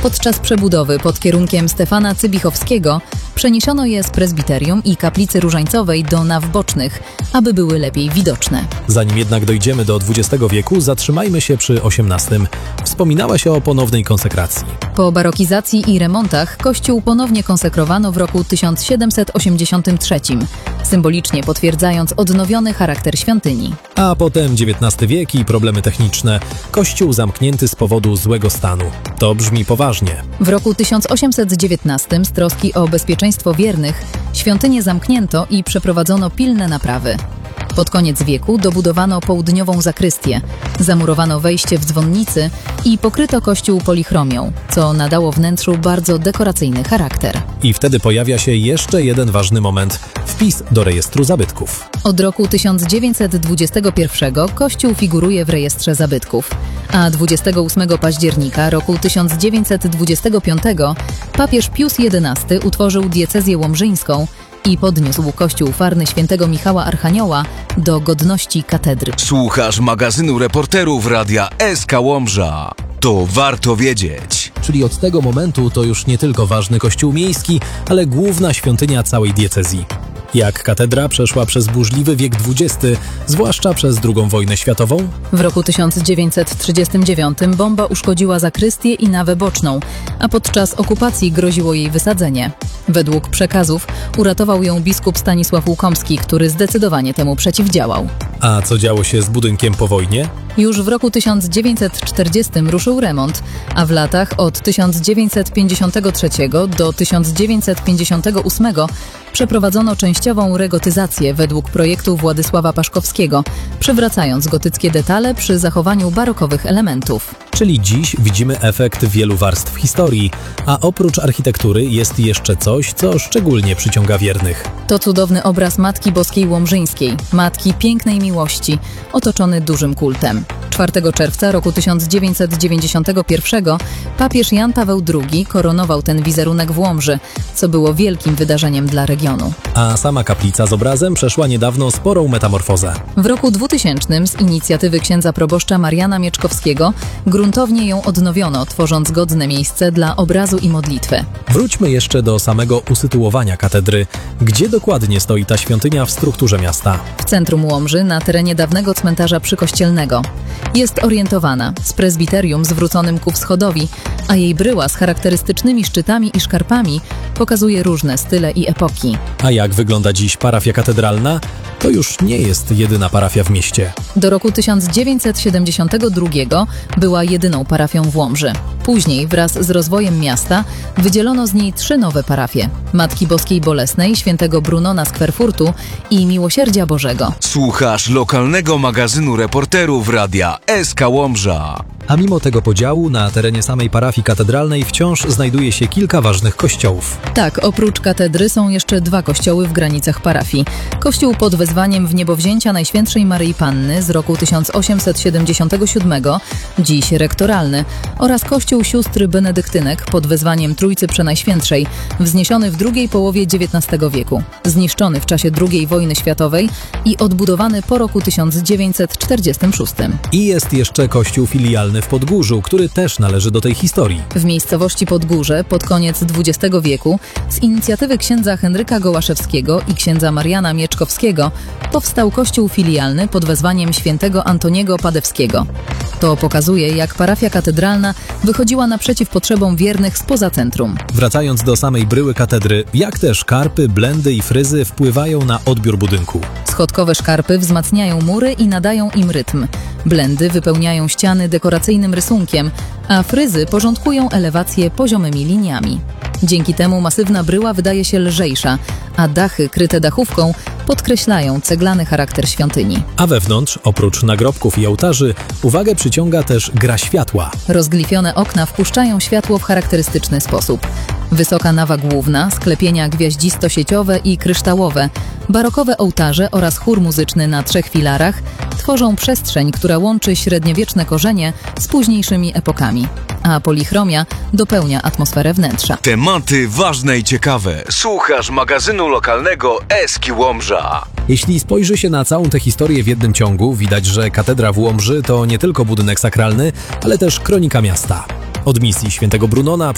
Podczas przebudowy pod kierunkiem Stefana Cybichowskiego przeniesiono je z prezbiterium i kaplicy różańcowej do naw bocznych, aby były lepiej widoczne. Zanim jednak dojdziemy do XX wieku, zatrzymajmy się przy XVIII. Wspominała się o ponownej konsekracji. Po barokizacji i remontach kościół ponownie konsekrowano w roku 1783, symbolicznie potwierdzając odnowiony charakter świątyni. A potem XIX wiek i problemy techniczne. Kościół zamknięty z powodu złego stanu. To brzmi poważnie. W roku 1819 z troski o bezpieczeństwo wiernych świątynię zamknięto i przeprowadzono pilne naprawy. Pod koniec wieku dobudowano południową zakrystię, zamurowano wejście w dzwonnicy i pokryto kościół polichromią, co nadało wnętrzu bardzo dekoracyjny charakter. I wtedy pojawia się jeszcze jeden ważny moment – wpis do rejestru zabytków. Od roku 1921 kościół figuruje w rejestrze zabytków, a 28 października roku 1925 papież Pius XI utworzył diecezję łomżyńską i podniósł kościół farny świętego Michała Archanioła do godności katedry. Słuchasz magazynu reporterów Radia SK Łomża. To warto wiedzieć. Czyli od tego momentu to już nie tylko ważny kościół miejski, ale główna świątynia całej diecezji. Jak katedra przeszła przez burzliwy wiek XX, zwłaszcza przez II wojnę światową? W roku 1939 bomba uszkodziła zakrystię i nawę boczną, a podczas okupacji groziło jej wysadzenie. Według przekazów uratował ją biskup Stanisław Łukomski, który zdecydowanie temu przeciwdziałał. A co działo się z budynkiem po wojnie? Już w roku 1940 ruszył remont, a w latach od 1953 do 1958 przeprowadzono częściową regotyzację według projektu Władysława Paszkowskiego, przywracając gotyckie detale przy zachowaniu barokowych elementów. Czyli dziś widzimy efekt wielu warstw historii, a oprócz architektury jest jeszcze coś, co szczególnie przyciąga wiernych. To cudowny obraz Matki Boskiej Łomżyńskiej, Matki Pięknej Miłości, otoczony dużym kultem. 4 czerwca roku 1991 papież Jan Paweł II koronował ten wizerunek w Łomży, co było wielkim wydarzeniem dla regionu. A sama kaplica z obrazem przeszła niedawno sporą metamorfozę. W roku 2000 z inicjatywy księdza proboszcza Mariana Mieczkowskiego gruntownie ją odnowiono, tworząc godne miejsce dla obrazu i modlitwy. Wróćmy jeszcze do samego usytuowania katedry. Gdzie dokładnie stoi ta świątynia w strukturze miasta? W centrum Łomży, na terenie dawnego cmentarza przykościelnego. Jest orientowana z prezbiterium zwróconym ku wschodowi, a jej bryła z charakterystycznymi szczytami i szkarpami pokazuje różne style i epoki. A jak wygląda dziś parafia katedralna? To już nie jest jedyna parafia w mieście. Do roku 1972 była jedyną parafią w Łomży. Później wraz z rozwojem miasta wydzielono z niej 3 nowe parafie: Matki Boskiej Bolesnej, Świętego Brunona z Kwerfurtu i Miłosierdzia Bożego. Słuchasz lokalnego magazynu reporterów Radia SK Łomża. A mimo tego podziału na terenie samej parafii katedralnej wciąż znajduje się kilka ważnych kościołów. Tak, oprócz katedry są jeszcze 2 kościoły w granicach parafii. Kościół pod wezwaniem Wniebowzięcia Najświętszej Maryi Panny z roku 1877, dziś rektoralny, oraz kościół sióstr benedyktynek pod wezwaniem Trójcy Przenajświętszej, wzniesiony w drugiej połowie XIX wieku, zniszczony w czasie II wojny światowej i odbudowany po roku 1946. I jest jeszcze kościół filialny w Podgórzu, który też należy do tej historii. W miejscowości Podgórze pod koniec XX wieku z inicjatywy księdza Henryka Gołaszewskiego i księdza Mariana Mieczkowskiego powstał kościół filialny pod wezwaniem świętego Antoniego Padewskiego. To pokazuje, jak parafia katedralna wychodziła naprzeciw potrzebom wiernych spoza centrum. Wracając do samej bryły katedry, jak te szkarpy, blendy i fryzy wpływają na odbiór budynku? Schodkowe szkarpy wzmacniają mury i nadają im rytm. Blendy wypełniają ściany dekoracyjnym rysunkiem, a fryzy porządkują elewację poziomymi liniami. Dzięki temu masywna bryła wydaje się lżejsza, a dachy kryte dachówką podkreślają ceglany charakter świątyni. A wewnątrz, oprócz nagrobków i ołtarzy, uwagę przyciąga też gra światła. Rozglifione okna wpuszczają światło w charakterystyczny sposób. Wysoka nawa główna, sklepienia gwiaździsto-sieciowe i kryształowe, barokowe ołtarze oraz chór muzyczny na 3 filarach tworzą przestrzeń, która łączy średniowieczne korzenie z późniejszymi epokami, a polichromia dopełnia atmosferę wnętrza. Tematy ważne i ciekawe. Słuchasz magazynu lokalnego SK Łomża. Jeśli spojrzy się na całą tę historię w jednym ciągu, widać, że katedra w Łomży to nie tylko budynek sakralny, ale też kronika miasta. Od misji świętego Brunona